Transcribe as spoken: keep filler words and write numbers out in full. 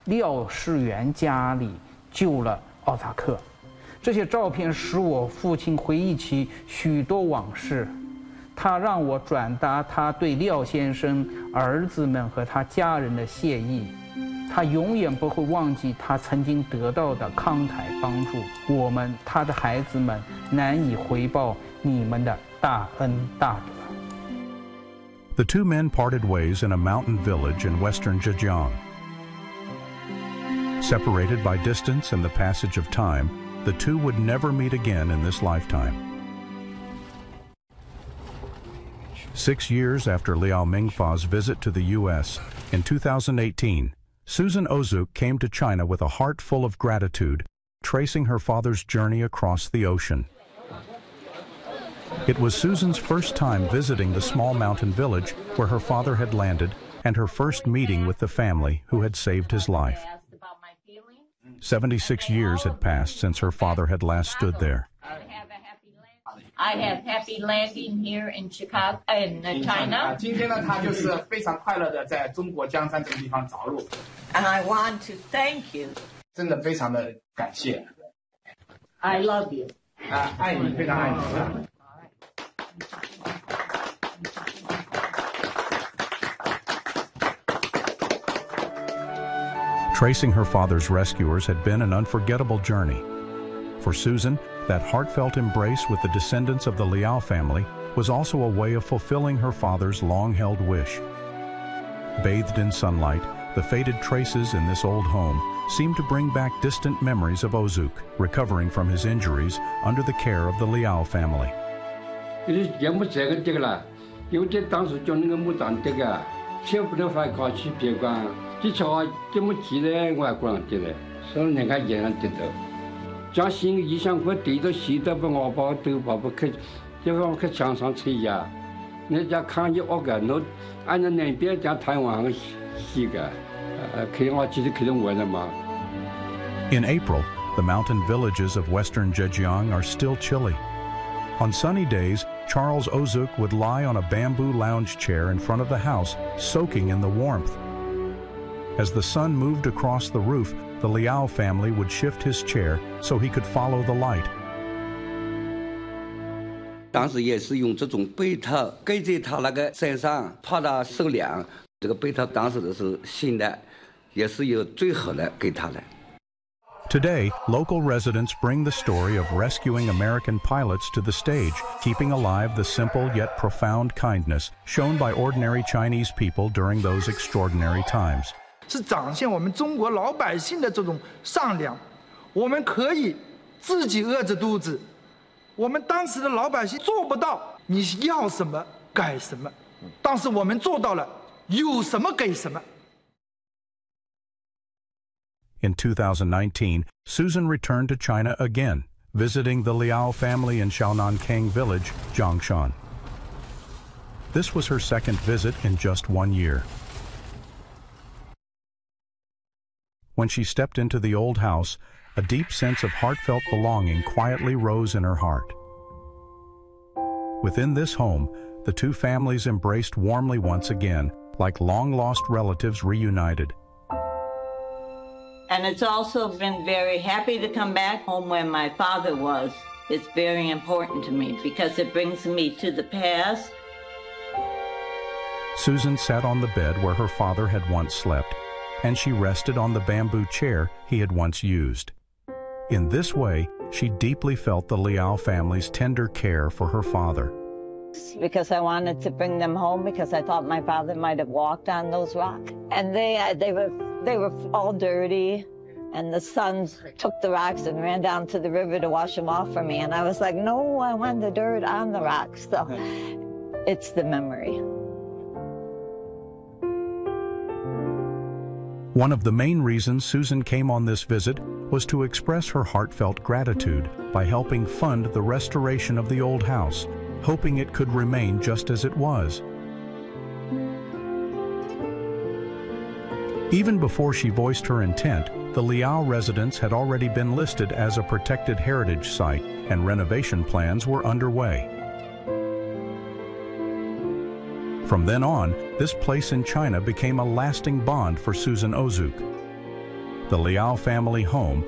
廖世元家里救了奥萨克。这些照片使我父亲回忆起许多往事，他让我转达他对廖先生、儿子们和他家人的谢意。他永远不会忘记他曾经得到的慷慨帮助，我们他的孩子们难以回报你们的大恩大德。 The two men parted ways in a mountain village in western Zhejiang. Separated by distance and the passage of time, the two would never meet again in this lifetime. Six years after Liao Mingfa's visit to the U S, in two thousand eighteen, Susan Ozuk came to China with a heart full of gratitude, tracing her father's journey across the ocean. It was Susan's first time visiting the small mountain village where her father had landed and her first meeting with the family who had saved his life. seventy-six years had passed since her father had last stood there. I have happy landing here in Chicago, in China. 今天呢，他就是非常快乐的在中国江山这个地方着陆。 And I want to thank you. 真的非常的感谢。 I love you. 啊，爱你，非常爱你。 Tracing her father's rescuers had been an unforgettable journey. For Susan, that heartfelt embrace with the descendants of the Liao family was also a way of fulfilling her father's long-held wish. Bathed in sunlight, the faded traces in this old home seemed to bring back distant memories of Ozuk, recovering from his injuries under the care of the Liao family. 这桥这么急嘞，我还不能得嘞，所以人家也能得到。将新意想快对到西的不我包都跑不去，就让去墙上吹呀。人家看一恶个，侬按照那边讲台湾个西个，呃，可以我记得可能我的嘛。 In April, the mountain villages of western Zhejiang are still chilly. On sunny days, Charles Ozuk would lie on a bamboo lounge chair in front of the house, soaking in the warmth. As the sun moved across the roof, the Liao family would shift his chair so he could follow the light. 当时也是用这种被套盖在他那个身上，怕他受凉。这个被套当时都是新的，也是有最好的给他的。 Today, local residents bring the story of rescuing American pilots to the stage, keeping alive the simple yet profound kindness shown by ordinary Chinese people during those extraordinary times. 是展现我们中国老百姓的这种善良，我们可以自己饿着肚子，我们当时的老百姓做不到，你要什么给什么，但是我们做到了，有什么给什么。 In two thousand nineteen, Susan returned to China again, visiting the Liao family in Shaonankang village, Zhongshan. This was her second visit in just one year. When she stepped into the old house, a deep sense of heartfelt belonging quietly rose in her heart. Within this home, the two families embraced warmly once again, like long-lost relatives reunited. And it's also been very happy to come back home where my father was. It's very important to me because it brings me to the past. Susan sat on the bed where her father had once slept, and she rested on the bamboo chair he had once used. In this way, she deeply felt the Liao family's tender care for her father. Because I wanted to bring them home because I thought my father might have walked on those rocks. And they, uh, they, were, they were all dirty, and the sons took the rocks and ran down to the river to wash them off for me. And I was like, no, I want the dirt on the rocks. So it's the memory. One of the main reasons Susan came on this visit was to express her heartfelt gratitude by helping fund the restoration of the old house, hoping it could remain just as it was. Even before she voiced her intent, the Liao residence had already been listed as a protected heritage site, and renovation plans were underway. From then on, this place in China became a lasting bond for Susan Ozuk. the Liao family home